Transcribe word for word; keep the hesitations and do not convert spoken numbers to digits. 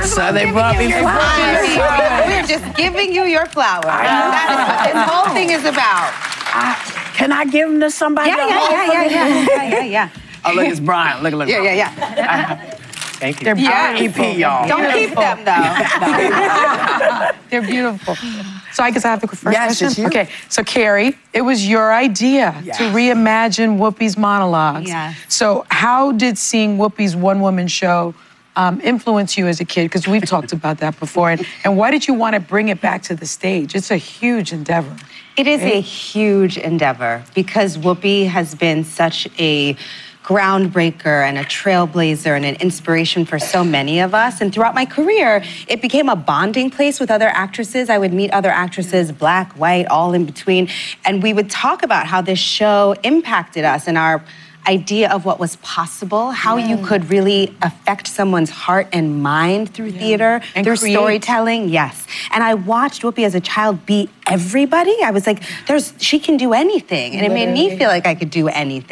So they brought me flowers. We're just giving you your flowers. That is what this whole thing is about. I, can I give them to somebody? Yeah, yeah, yeah, yeah, yeah, yeah, yeah, yeah. Oh, look, it's Brian. Look, look. Yeah, yeah, yeah. Thank you. They're Yeah. E P, y'all. Don't keep them, though. They're beautiful. So I guess I have the first Yes, question? it's you. Okay, so Carrie, it was your idea Yes. to reimagine Whoopi's monologues. Yes. So how did seeing Whoopi's one-woman show um, influence you as a kid? Because we've talked about that before. And, and why did you want to bring it back to the stage? It's a huge endeavor. It is a huge endeavor because Whoopi has been such a groundbreaker and a trailblazer and an inspiration for so many of us. And throughout my career, it became a bonding place with other actresses. I would meet other actresses, black, white, all in between. And we would talk about how this show impacted us and our idea of what was possible, how yeah. you could really affect someone's heart and mind through yeah. theater, and through create. storytelling, yes. And I watched Whoopi as a child be everybody. I was like, there's, she can do anything. And it made me feel like I could do anything.